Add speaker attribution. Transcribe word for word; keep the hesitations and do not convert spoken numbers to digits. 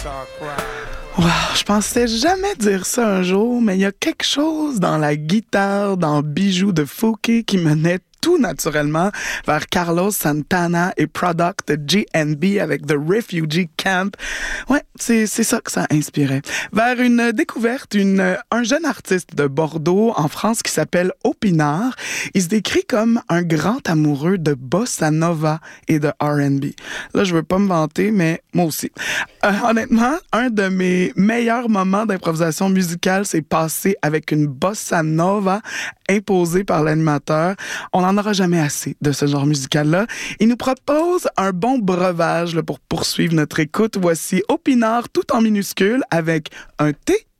Speaker 1: Wow, je pensais jamais dire ça un jour, mais il y a quelque chose dans la guitare, dans Bijoux de Fouquet qui menait tout naturellement vers Carlos Santana et Product de G N B avec The Refugee Camp. Ouais, c'est, c'est ça que ça inspirait. Vers une découverte, une, un jeune artiste de Bordeaux, en France, qui s'appelle Opinard. Il se décrit comme un grand amoureux de bossa nova et de R and B. Là, je veux pas me vanter, mais moi aussi. Euh, honnêtement, un de mes meilleurs moments d'improvisation musicale s'est passé avec une bossa nova imposée par l'animateur. On n'en aura jamais assez de ce genre musical-là. Il nous propose un bon breuvage là, pour poursuivre notre écoute. Voici Opinard tout en minuscule avec un T